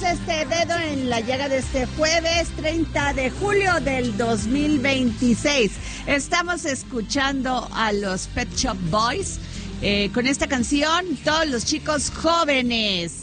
ponemos este dedo en la llaga de este jueves 30 de julio del 2026. Estamos escuchando a los Pet Shop Boys con esta canción, todos los chicos jóvenes.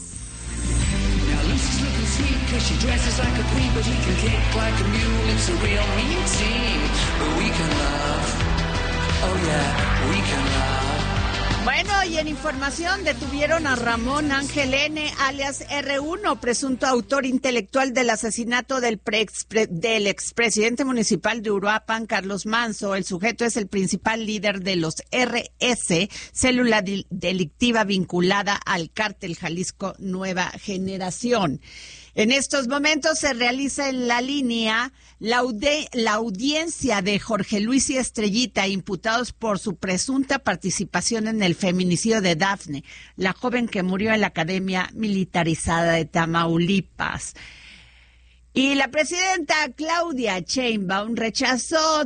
Bueno, y en información detuvieron a Ramón Ángel N., alias R1, presunto autor intelectual del asesinato del expresidente municipal de Uruapan, Carlos Manzo. El sujeto es el principal líder de los RS, célula delictiva vinculada al cártel Jalisco Nueva Generación. En estos momentos se realiza en la línea la audiencia de Jorge Luis y Estrellita, imputados por su presunta participación en el feminicidio de Dafne, la joven que murió en la Academia Militarizada de Tamaulipas. Y la presidenta Claudia Sheinbaum rechazó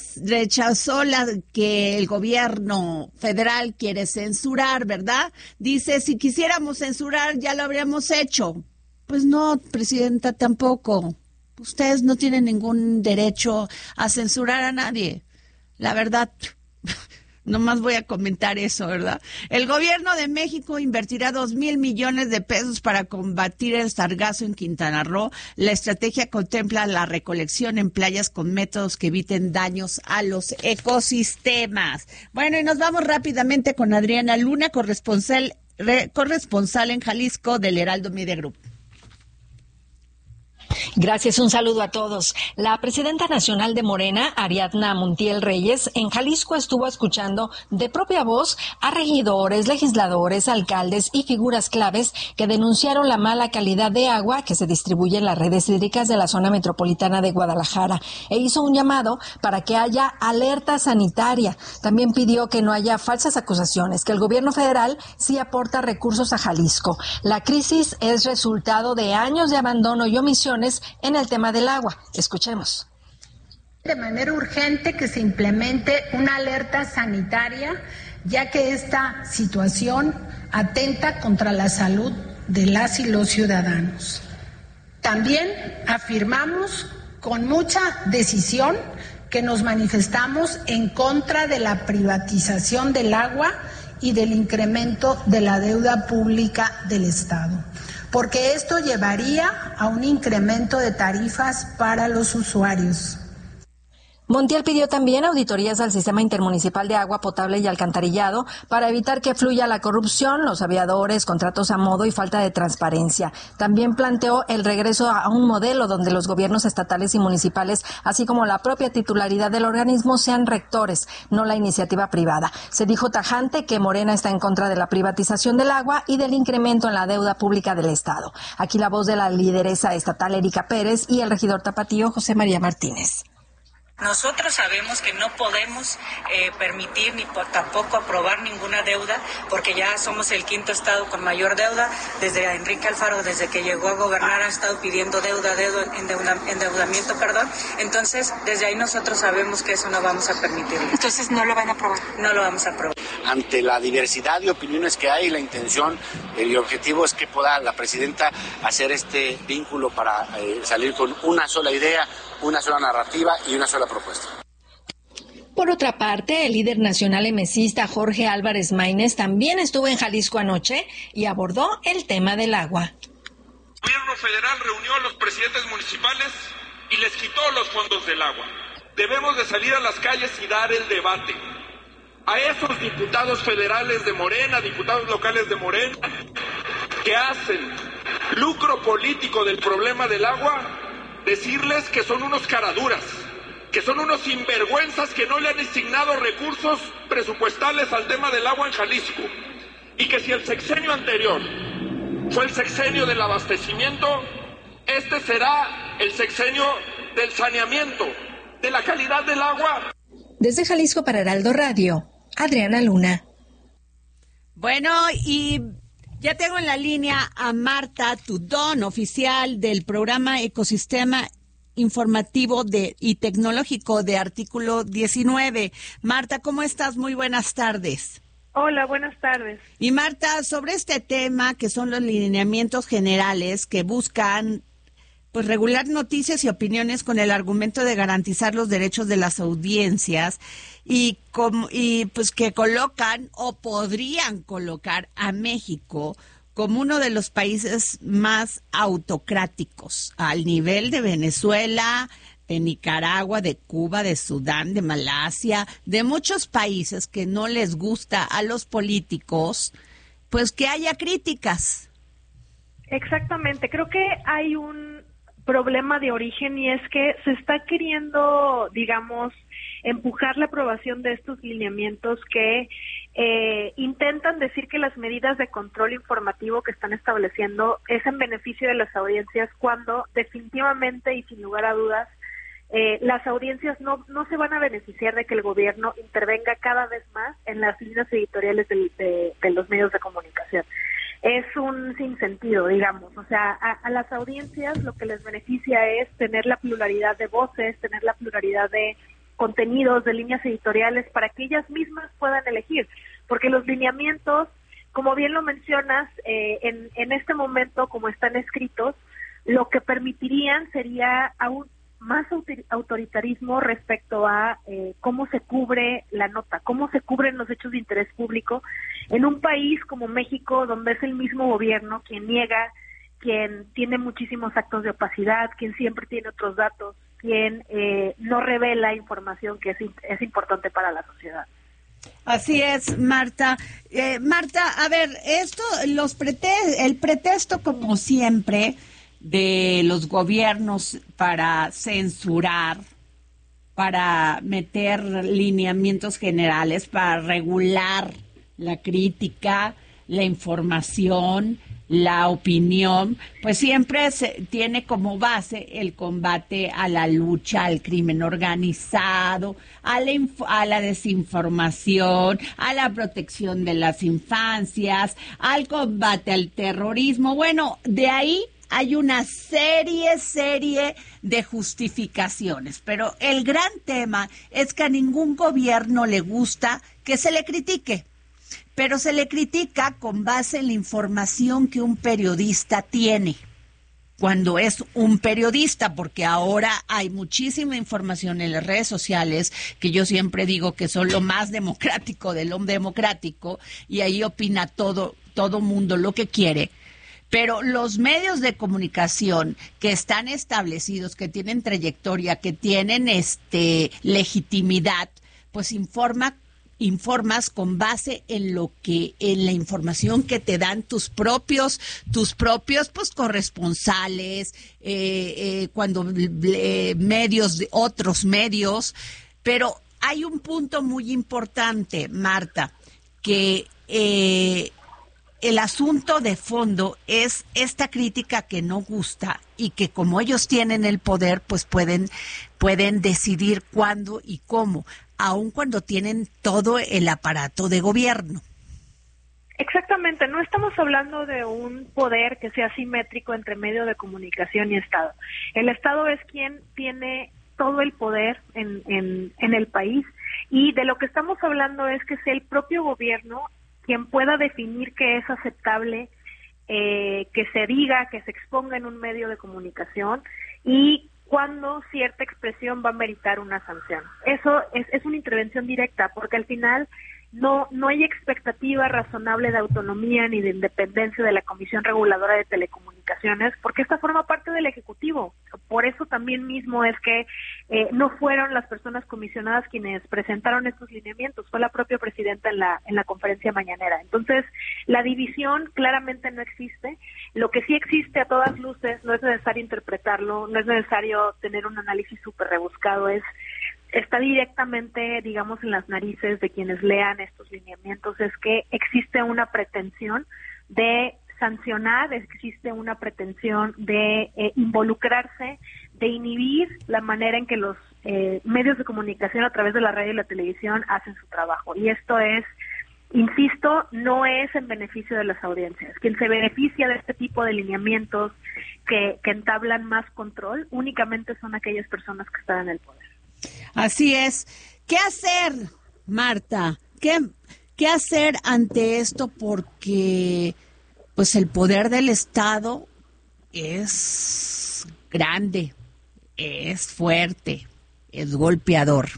que el gobierno federal quiere censurar, ¿verdad? Dice, si quisiéramos censurar ya lo habríamos hecho. Pues no, presidenta, tampoco. Ustedes no tienen ningún derecho a censurar a nadie. La verdad, nomás voy a comentar eso, ¿verdad? El gobierno de México invertirá 2,000 millones de pesos para combatir el sargazo en Quintana Roo. La estrategia contempla la recolección en playas con métodos que eviten daños a los ecosistemas. Bueno, y nos vamos rápidamente con Adriana Luna, corresponsal en Jalisco del Heraldo Media Group. Gracias, un saludo a todos. La presidenta nacional de Morena, Ariadna Montiel Reyes, en Jalisco estuvo escuchando de propia voz a regidores, legisladores, alcaldes y figuras claves que denunciaron la mala calidad de agua que se distribuye en las redes hídricas de la zona metropolitana de Guadalajara e hizo un llamado para que haya alerta sanitaria. También pidió que no haya falsas acusaciones, que el gobierno federal sí aporta recursos a Jalisco. La crisis es resultado de años de abandono y omisiones en el tema del agua. Escuchemos. De manera urgente que se implemente una alerta sanitaria, ya que esta situación atenta contra la salud de las y los ciudadanos. También afirmamos con mucha decisión que nos manifestamos en contra de la privatización del agua y del incremento de la deuda pública del Estado, porque esto llevaría a un incremento de tarifas para los usuarios. Montiel pidió también auditorías al sistema intermunicipal de agua potable y alcantarillado para evitar que fluya la corrupción, los aviadores, contratos a modo y falta de transparencia. También planteó el regreso a un modelo donde los gobiernos estatales y municipales, así como la propia titularidad del organismo, sean rectores, no la iniciativa privada. Se dijo tajante que Morena está en contra de la privatización del agua y del incremento en la deuda pública del Estado. Aquí la voz de la lideresa estatal Erika Pérez y el regidor tapatío José María Martínez. Nosotros sabemos que no podemos permitir ni tampoco aprobar ninguna deuda, porque ya somos el quinto estado con mayor deuda. Desde Enrique Alfaro, desde que llegó a gobernar, ha estado pidiendo endeudamiento. Entonces, desde ahí nosotros sabemos que eso no vamos a permitir. Entonces, ¿no lo van a aprobar? No lo vamos a aprobar. Ante la diversidad de opiniones que hay, la intención y el objetivo es que pueda la presidenta hacer este vínculo para salir con una sola idea, una sola narrativa y una sola propuesta. Por otra parte, el líder nacional emesista Jorge Álvarez Maínez también estuvo en Jalisco anoche y abordó el tema del agua. El gobierno federal reunió a los presidentes municipales y les quitó los fondos del agua. Debemos de salir a las calles y dar el debate. A esos diputados federales de Morena, diputados locales de Morena, que hacen lucro político del problema del agua, decirles que son unos caraduras, que son unos sinvergüenzas que no le han asignado recursos presupuestales al tema del agua en Jalisco, y que si el sexenio anterior fue el sexenio del abastecimiento, este será el sexenio del saneamiento, de la calidad del agua. Desde Jalisco para Heraldo Radio, Adriana Luna. Bueno, y ya tengo en la línea a Marta Tudón, oficial del programa Ecosistema Informativo y Tecnológico de Artículo 19. Marta, ¿cómo estás? Muy buenas tardes. Hola, buenas tardes. Y Marta, sobre este tema que son los lineamientos generales que buscan pues regular noticias y opiniones con el argumento de garantizar los derechos de las audiencias y pues que colocan o podrían colocar a México como uno de los países más autocráticos, al nivel de Venezuela, de Nicaragua, de Cuba, de Sudán, de Malasia, de muchos países que no les gusta a los políticos, pues que haya críticas. Exactamente, creo que hay un problema de origen y es que se está queriendo, digamos, empujar la aprobación de estos lineamientos que intentan decir que las medidas de control informativo que están estableciendo es en beneficio de las audiencias, cuando definitivamente y sin lugar a dudas las audiencias no se van a beneficiar de que el gobierno intervenga cada vez más en las líneas editoriales de los medios de comunicación. Es un sinsentido, digamos. O sea, a las audiencias lo que les beneficia es tener la pluralidad de voces, tener la pluralidad de contenidos, de líneas editoriales, para que ellas mismas puedan elegir. Porque los lineamientos, como bien lo mencionas, en este momento, como están escritos, lo que permitirían sería aún más autoritarismo respecto a cómo se cubre la nota, cómo se cubren los hechos de interés público en un país como México, donde es el mismo gobierno quien niega, quien tiene muchísimos actos de opacidad, quien siempre tiene otros datos, quien no revela información que es importante para la sociedad. Así es, Marta. Marta, a ver, el pretexto, como siempre, de los gobiernos para censurar, para meter lineamientos generales, para regular la crítica, la información, la opinión, pues siempre se tiene como base el combate a la lucha al crimen organizado, a la desinformación, a la protección de las infancias, al combate al terrorismo. Bueno, de ahí hay una serie de justificaciones, pero el gran tema es que a ningún gobierno le gusta que se le critique, pero se le critica con base en la información que un periodista tiene, cuando es un periodista, porque ahora hay muchísima información en las redes sociales, que yo siempre digo que son lo más democrático de lo democrático, y ahí opina todo mundo lo que quiere. Pero los medios de comunicación que están establecidos, que tienen trayectoria, que tienen legitimidad, pues informas con base en la información que te dan tus propios pues corresponsales, cuando medios de otros medios. Pero hay un punto muy importante, Marta, que el asunto de fondo es esta crítica que no gusta y que como ellos tienen el poder, pues pueden decidir cuándo y cómo, aun cuando tienen todo el aparato de gobierno. Exactamente, no estamos hablando de un poder que sea simétrico entre medio de comunicación y Estado. El Estado es quien tiene todo el poder en el país, y de lo que estamos hablando es que sea el propio gobierno quien pueda definir qué es aceptable que se diga, que se exponga en un medio de comunicación, y cuándo cierta expresión va a meritar una sanción. Eso es una intervención directa, porque al final no hay expectativa razonable de autonomía ni de independencia de la Comisión Reguladora de Telecomunicaciones, porque esta forma parte del Ejecutivo. Por eso también mismo es que no fueron las personas comisionadas quienes presentaron estos lineamientos, fue la propia presidenta en la conferencia mañanera. Entonces, la división claramente no existe. Lo que sí existe a todas luces, no es necesario interpretarlo, no es necesario tener un análisis súper rebuscado, está directamente, digamos, en las narices de quienes lean estos lineamientos, es que existe una pretensión de sancionar, existe una pretensión de involucrarse, de inhibir la manera en que los medios de comunicación a través de la radio y la televisión hacen su trabajo. Y esto es, insisto, no es en beneficio de las audiencias. Quien se beneficia de este tipo de lineamientos que entablan más control únicamente son aquellas personas que están en el poder. Así es. ¿Qué hacer, Marta? ¿Qué hacer ante esto? Porque pues el poder del Estado es grande, es fuerte, es golpeador.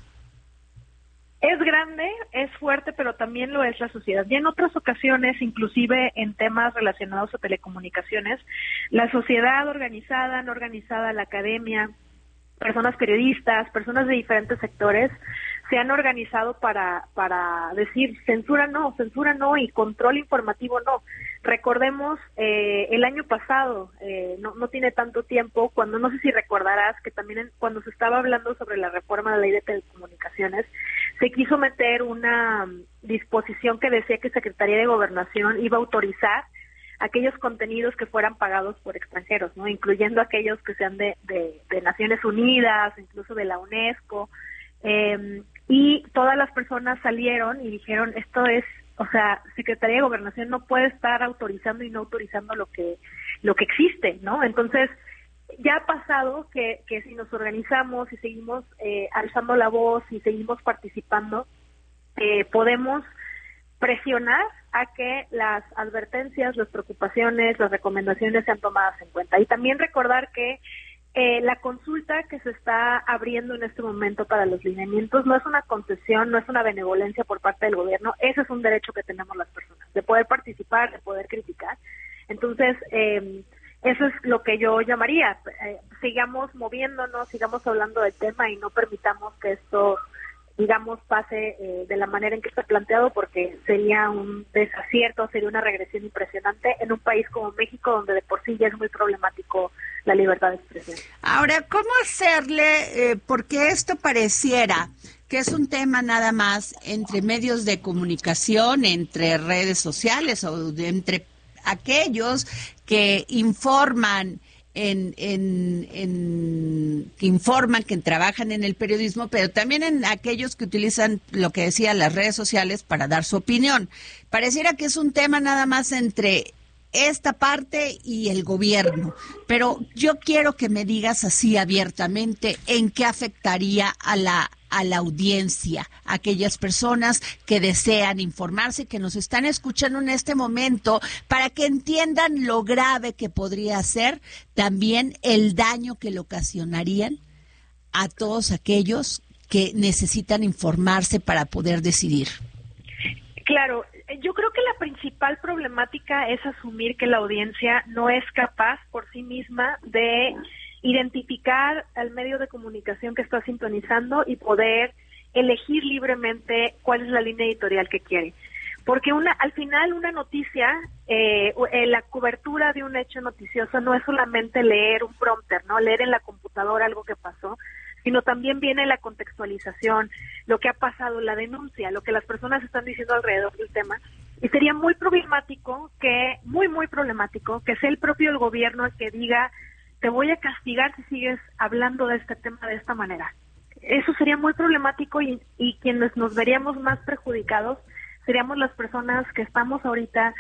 Es grande, es fuerte, pero también lo es la sociedad. Y en otras ocasiones, inclusive en temas relacionados a telecomunicaciones, la sociedad organizada, no organizada, la academia, personas periodistas, personas de diferentes sectores, se han organizado para decir censura no y control informativo no. Recordemos el año pasado, no tiene tanto tiempo, cuando no sé si recordarás que también cuando se estaba hablando sobre la reforma de la ley de telecomunicaciones, se quiso meter una disposición que decía que Secretaría de Gobernación iba a autorizar aquellos contenidos que fueran pagados por extranjeros, ¿no? Incluyendo aquellos que sean de Naciones Unidas, incluso de la UNESCO, y todas las personas salieron y dijeron, esto es, o sea, Secretaría de Gobernación no puede estar autorizando y no autorizando lo que existe, ¿no? Entonces, ya ha pasado que si nos organizamos y seguimos alzando la voz y seguimos participando, podemos presionar a que las advertencias, las preocupaciones, las recomendaciones sean tomadas en cuenta. Y también recordar que la consulta que se está abriendo en este momento para los lineamientos no es una concesión, no es una benevolencia por parte del gobierno, ese es un derecho que tenemos las personas, de poder participar, de poder criticar. Entonces, eso es lo que yo llamaría, sigamos moviéndonos, sigamos hablando del tema y no permitamos que esto, digamos, pase de la manera en que está planteado, porque sería un desacierto, sería una regresión impresionante en un país como México, donde de por sí ya es muy problemático la libertad de expresión. Ahora, ¿cómo hacerle? Porque esto pareciera que es un tema nada más entre medios de comunicación, entre redes sociales o entre aquellos que informan que trabajan en el periodismo, pero también en aquellos que utilizan lo que decía las redes sociales para dar su opinión. Pareciera que es un tema nada más entre esta parte y el gobierno, pero yo quiero que me digas así abiertamente en qué afectaría a la audiencia, a aquellas personas que desean informarse, que nos están escuchando en este momento, para que entiendan lo grave que podría ser, también el daño que le ocasionarían a todos aquellos que necesitan informarse para poder decidir. Claro, yo creo que la principal problemática es asumir que la audiencia no es capaz por sí misma de identificar al medio de comunicación que está sintonizando y poder elegir libremente cuál es la línea editorial que quiere. Porque al final una noticia, la cobertura de un hecho noticioso no es solamente leer un prompter, ¿no? Leer en la computadora algo que pasó, sino también viene la contextualización, lo que ha pasado, la denuncia, lo que las personas están diciendo alrededor del tema. Y sería muy problemático muy problemático que sea el propio gobierno el que diga, te voy a castigar si sigues hablando de este tema de esta manera. Eso sería muy problemático y quienes nos veríamos más perjudicados seríamos las personas que estamos ahorita,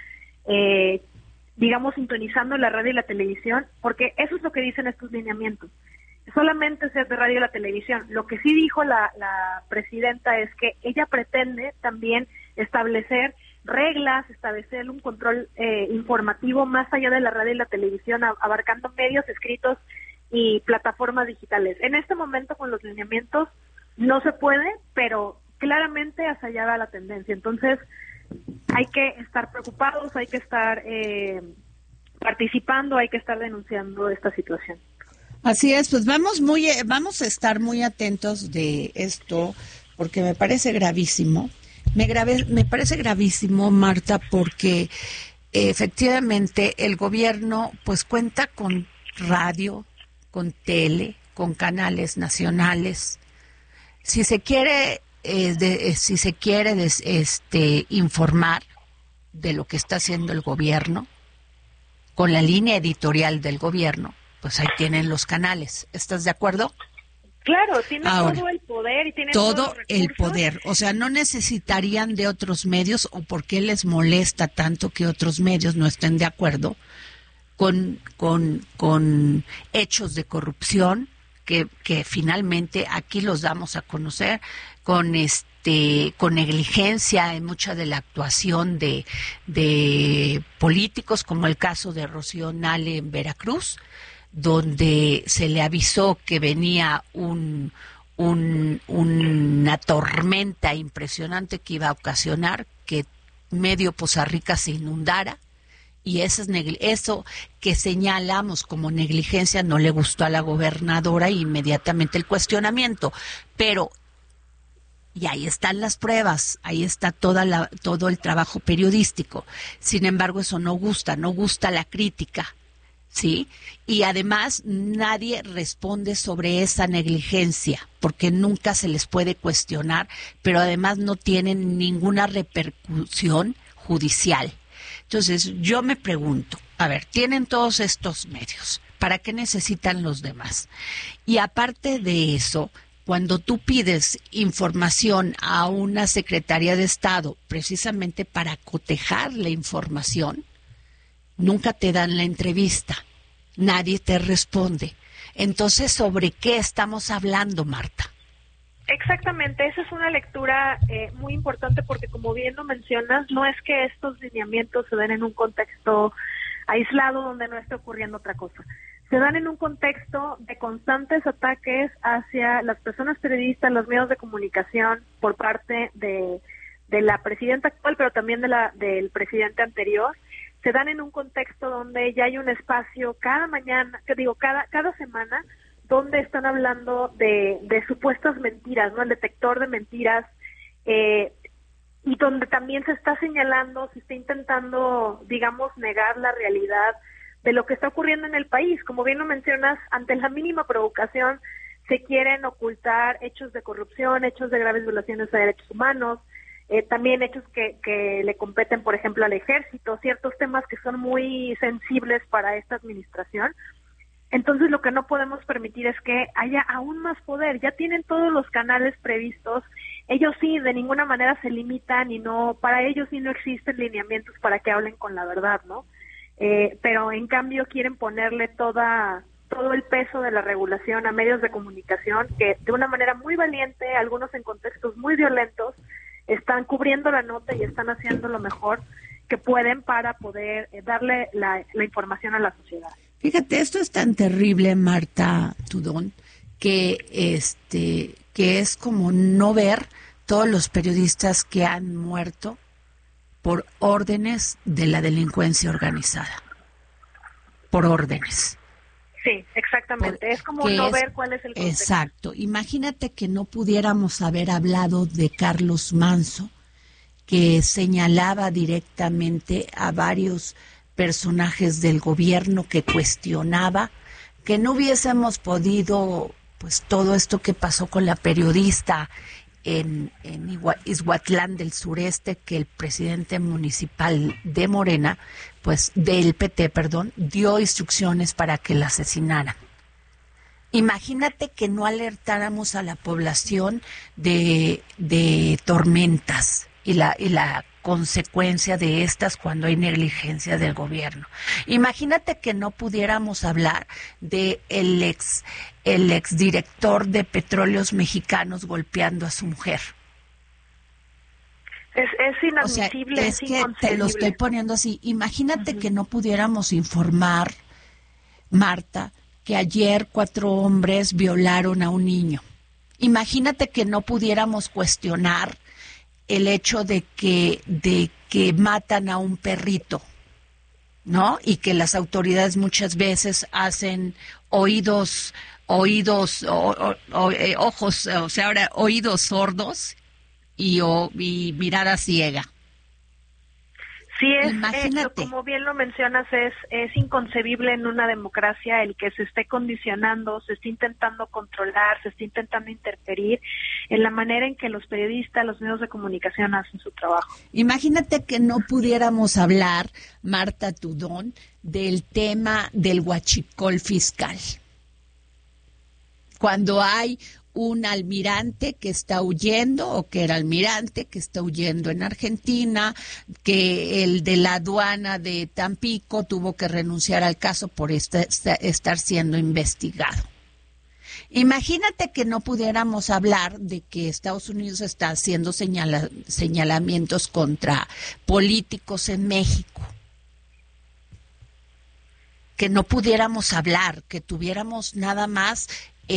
digamos, sintonizando la radio y la televisión, porque eso es lo que dicen estos lineamientos. Solamente ser de radio y la televisión. Lo que sí dijo la presidenta es que ella pretende también establecer reglas, establecer un control informativo más allá de la radio y la televisión, abarcando medios escritos y plataformas digitales. En este momento con los lineamientos no se puede, pero claramente hacia allá va la tendencia. Entonces hay que estar preocupados, hay que estar participando, hay que estar denunciando esta situación. Así es, pues vamos a estar muy atentos de esto, porque me parece gravísimo. Me parece gravísimo, Marta, porque efectivamente el gobierno pues cuenta con radio, con tele, con canales nacionales. Si se quiere informar de lo que está haciendo el gobierno, con la línea editorial del gobierno, pues ahí tienen los canales. ¿Estás de acuerdo? Claro, tienen todo el poder y tienen todo el poder. O sea, no necesitarían de otros medios, o por qué les molesta tanto que otros medios no estén de acuerdo con hechos de corrupción que finalmente aquí los damos a conocer, con con negligencia en mucha de la actuación de políticos, como el caso de Rocío Nale en Veracruz, donde se le avisó que venía una tormenta impresionante que iba a ocasionar que medio Poza Rica se inundara, y eso que señalamos como negligencia no le gustó a la gobernadora, inmediatamente el cuestionamiento, pero y ahí están las pruebas, ahí está todo el trabajo periodístico. Sin embargo, eso no gusta la crítica, ¿sí? Y además nadie responde sobre esa negligencia, porque nunca se les puede cuestionar, pero además no tienen ninguna repercusión judicial. Entonces, yo me pregunto, a ver, tienen todos estos medios, ¿para qué necesitan los demás? Y aparte de eso, cuando tú pides información a una Secretaría de Estado, precisamente para cotejar la información, nunca te dan la entrevista, nadie te responde. Entonces, ¿sobre qué estamos hablando, Marta? Exactamente, esa es una lectura muy importante porque, como bien lo mencionas, no es que estos lineamientos se den en un contexto aislado donde no esté ocurriendo otra cosa. Se dan en un contexto de constantes ataques hacia las personas periodistas, los medios de comunicación por parte de la presidenta actual, pero también del presidente anterior. Se dan en un contexto donde ya hay un espacio cada semana, donde están hablando de supuestas mentiras, ¿no? El detector de mentiras, y donde también se está señalando, se está intentando, digamos, negar la realidad de lo que está ocurriendo en el país. Como bien lo mencionas, ante la mínima provocación se quieren ocultar hechos de corrupción, hechos de graves violaciones a derechos humanos, también hechos que le competen, por ejemplo, al ejército, ciertos temas que son muy sensibles para esta administración. Entonces, lo que no podemos permitir es que haya aún más poder. Ya tienen todos los canales previstos. Ellos sí, de ninguna manera se limitan y para ellos sí no existen lineamientos para que hablen con la verdad, ¿no? Pero en cambio quieren ponerle todo el peso de la regulación a medios de comunicación que de una manera muy valiente, algunos en contextos muy violentos, están cubriendo la nota y están haciendo lo mejor que pueden para poder darle la información a la sociedad. Fíjate, esto es tan terrible, Marta Tudón, que es como no ver todos los periodistas que han muerto por órdenes de la delincuencia organizada. Por órdenes. Sí, exactamente. Es como no ver cuál es el contexto. Exacto. Imagínate que no pudiéramos haber hablado de Carlos Manso, que señalaba directamente a varios personajes del gobierno, que cuestionaba, que no hubiésemos podido, pues todo esto que pasó con la periodista en Izhuatlán del Sureste, que el presidente municipal de Morena, pues del PT, dio instrucciones para que la asesinaran. Imagínate que no alertáramos a la población de tormentas y la consecuencia de estas cuando hay negligencia del gobierno. Imagínate que no pudiéramos hablar de el exdirector de Petróleos Mexicanos golpeando a su mujer. Es inadmisible, es que te lo estoy poniendo así. Imagínate que no pudiéramos informar, Marta, que ayer 4 hombres violaron a un niño. Imagínate que no pudiéramos cuestionar el hecho de que matan a un perrito, ¿no? Y que las autoridades muchas veces hacen oídos, ojos, o sea, ahora oídos sordos y mirada ciega. Sí, como bien lo mencionas, es inconcebible en una democracia el que se esté condicionando, se esté intentando controlar, se esté intentando interferir en la manera en que los periodistas, los medios de comunicación hacen su trabajo. Imagínate que no pudiéramos hablar, Marta Tudón, del tema del huachicol fiscal. Cuando hay un almirante que está huyendo, o que era almirante, que está huyendo en Argentina, que el de la aduana de Tampico tuvo que renunciar al caso por estar siendo investigado. Imagínate que no pudiéramos hablar de que Estados Unidos está haciendo señalamientos contra políticos en México. Que no pudiéramos hablar, que tuviéramos nada más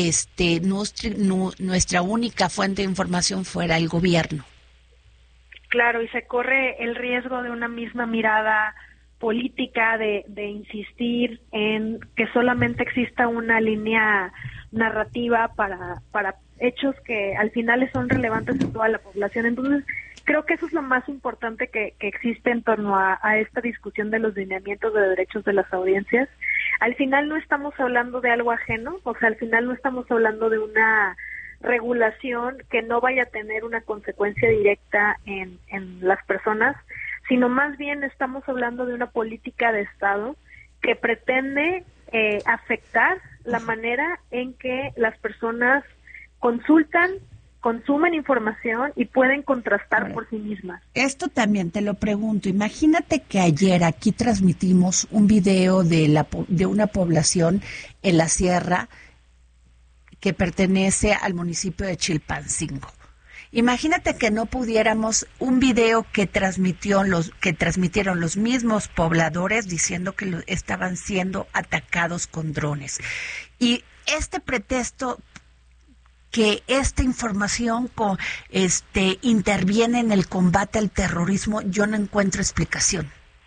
nuestra única fuente de información fuera el gobierno. Claro, y se corre el riesgo de una misma mirada política, de insistir en que solamente exista una línea narrativa para hechos que al final son relevantes en toda la población. Entonces, creo que eso es lo más importante que existe en torno a esta discusión de los lineamientos de derechos de las audiencias. Al final no estamos hablando de algo ajeno, o sea, al final no estamos hablando de una regulación que no vaya a tener una consecuencia directa en las personas, sino más bien estamos hablando de una política de Estado que pretende afectar la manera en que las personas consumen información y pueden contrastar por sí mismas. Esto también te lo pregunto. Imagínate que ayer aquí transmitimos un video de una población en la sierra que pertenece al municipio de Chilpancingo. Imagínate que no pudiéramos un video que transmitieron los mismos pobladores diciendo que estaban siendo atacados con drones. Y este pretexto que esta información interviene en el combate al terrorismo, yo no encuentro explicación.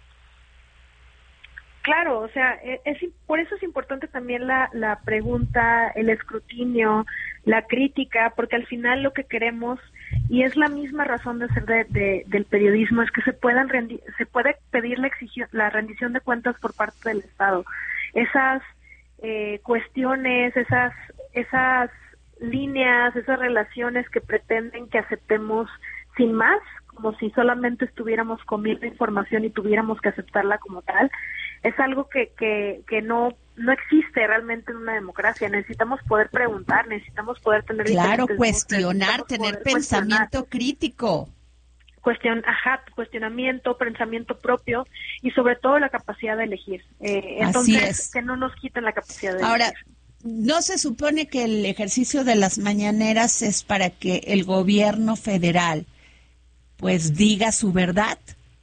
Claro, o sea, por eso es importante también la pregunta, el escrutinio, la crítica, porque al final lo que queremos, y es la misma razón de ser del periodismo, es que se puede pedir la rendición de cuentas por parte del Estado. Esas cuestiones, esas líneas, esas relaciones que pretenden que aceptemos sin más, como si solamente estuviéramos comiendo información y tuviéramos que aceptarla como tal, es algo que no existe realmente en una democracia. Necesitamos poder preguntar, necesitamos poder tener... Claro, cuestionar, tener pensamiento crítico. Cuestionamiento, pensamiento propio y sobre todo la capacidad de elegir. Entonces, que no nos quiten la capacidad de elegir. Ahora, ¿no se supone que el ejercicio de las mañaneras es para que el gobierno federal pues diga su verdad?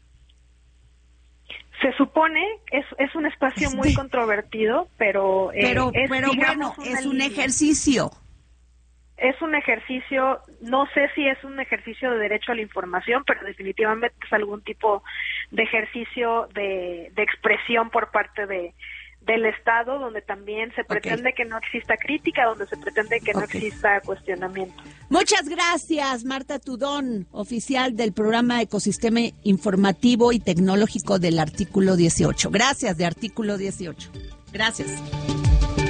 Se supone, es un espacio muy controvertido, pero bueno, es un ejercicio. Es un ejercicio, no sé si es un ejercicio de derecho a la información, pero definitivamente es algún tipo de ejercicio de expresión por parte del Estado, donde también se pretende que no exista crítica, donde se pretende que no exista cuestionamiento. Muchas gracias, Marta Tudón, oficial del programa Ecosistema Informativo y Tecnológico del Artículo 18. Gracias, de Artículo 18. Gracias.